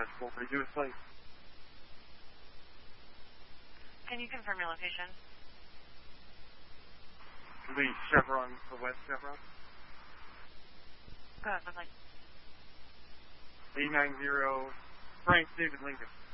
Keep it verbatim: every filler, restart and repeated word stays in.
Festival. They do a slate. Can you confirm your location? The Chevron, the West Chevron. Go ahead, bye-bye. eight nine zero, Frank David Lincoln.